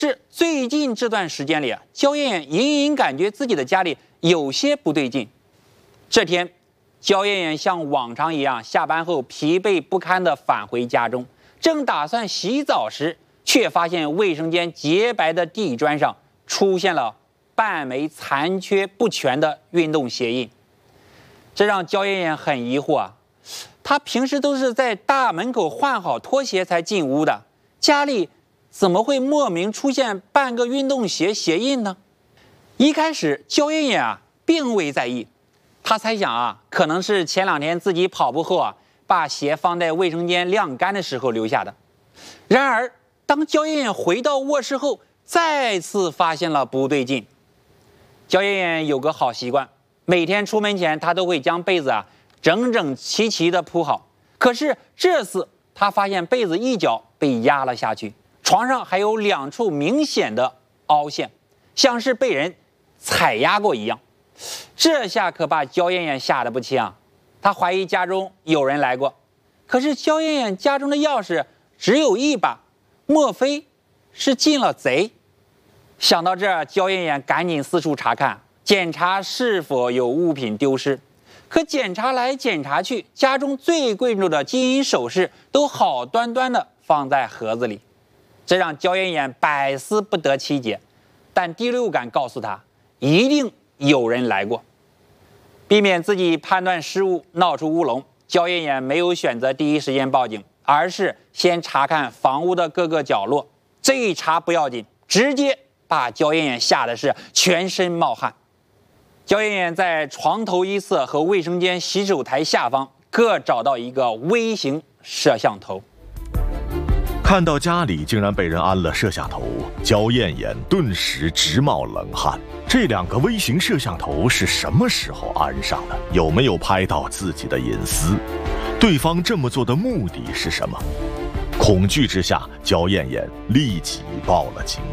是最近这段时间里啊，焦艳艳隐隐感觉自己的家里有些不对劲。这天，焦艳艳像往常一样，下班后疲惫不堪地返回家中，正打算洗澡时，却发现卫生间洁白的地砖上出现了半枚残缺不全的运动鞋印。这让焦艳艳很疑惑啊，她平时都是在大门口换好拖鞋才进屋的，家里怎么会莫名出现半个运动鞋鞋印呢？一开始焦艳艳并未在意，她猜想可能是前2天自己跑步后把鞋放在卫生间晾干的时候留下的。然而当焦艳艳回到卧室后，再次发现了不对劲。焦艳艳有个好习惯，每天出门前她都会将被子整整齐齐地铺好。可是这次她发现被子一角被压了下去，床上还有2处明显的凹陷，像是被人踩压过一样。这下可把焦艳艳吓得不轻啊！她怀疑家中有人来过。可是焦艳艳家中的钥匙只有1把，莫非是进了贼？想到这儿，焦艳艳赶紧四处查看，检查是否有物品丢失。可检查来检查去，家中最贵重的金银首饰都好端端的放在盒子里，这让焦艳艳百思不得其解。但第六感告诉她，一定有人来过。避免自己判断失误闹出乌龙，焦艳艳没有选择第一时间报警，而是先查看房屋的各个角落。这一查不要紧，直接把焦艳艳吓得是全身冒汗。焦艳艳在床头一侧和卫生间洗手台下方各找到一个微型摄像头。 看到家里竟然被人安了摄像头，焦艳艳顿时直冒冷汗。这2个微型摄像头是什么时候安上的？有没有拍到自己的隐私？对方这么做的目的是什么？恐惧之下，焦艳艳立即报了警。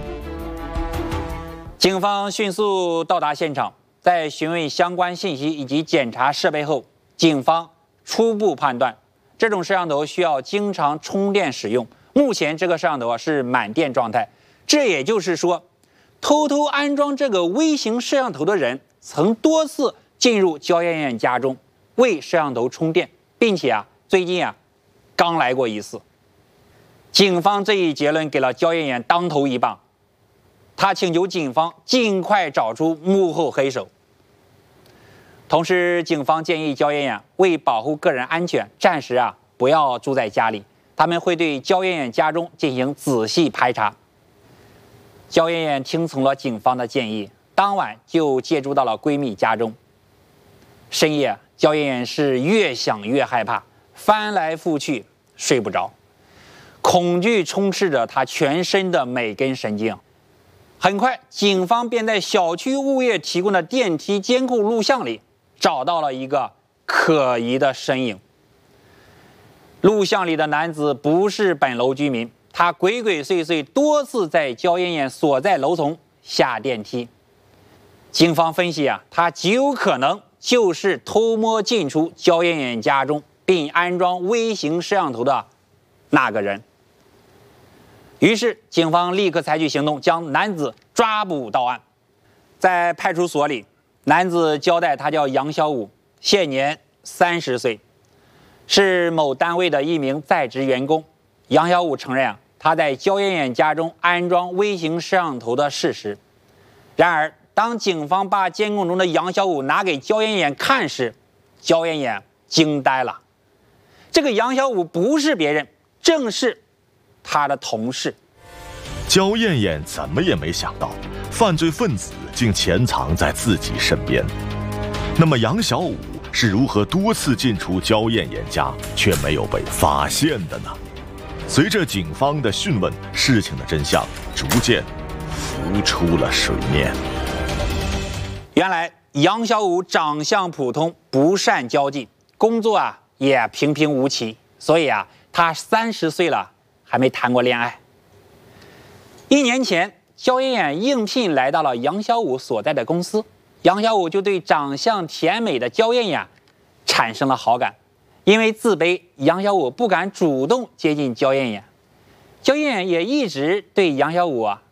警方迅速到达现场，在询问相关信息以及检查设备后，警方初步判断，这种摄像头需要经常充电使用。目前这个摄像头是满电状态，这也就是说，偷偷安装这个微型摄像头的人曾多次进入焦艳艳家中为摄像头充电，并且最近刚来过一次。警方这一结论给了焦艳艳当头一棒，他请求警方尽快找出幕后黑手。同时，警方建议焦艳艳为保护个人安全，暂时不要住在家里，他们会对焦艳艳家中进行仔细排查。焦艳艳听从了警方的建议，当晚就借住到了闺蜜家中。深夜，焦艳艳是越想越害怕，翻来覆去睡不着，恐惧充斥着她全身的每根神经。很快，警方便在小区物业提供的电梯监控录像里找到了一个可疑的身影。录像里的男子不是本楼居民，他鬼鬼祟祟，多次在焦艳艳所在楼层下电梯。警方分析他极有可能就是偷摸进出焦艳艳家中并安装微型摄像头的那个人。于是警方立刻采取行动，将男子抓捕到案。在派出所里，男子交代他叫杨小武，现年30岁，是某单位的一名在职员工。杨小武承认他在焦艳艳家中安装微型摄像头的事实。然而当警方把监控中的杨小武拿给焦艳艳看时，焦艳艳惊呆了。这个杨小武不是别人，正是他的同事。 焦艳艳怎么也没想到，犯罪分子竟潜藏在自己身边。那么杨小武是如何多次进出焦艳艳家却没有被发现的呢？随着警方的讯问，事情的真相逐渐浮出了水面。 原来杨小武长相普通，不善交际，工作也平平无奇，所以他30岁了还没谈过恋爱。1年前，焦艳艳应聘来到了杨小武所在的公司，杨小武就对长相甜美的焦艳艳产生了好感。因为自卑，杨小武不敢主动接近焦艳艳，焦艳艳也一直对杨小武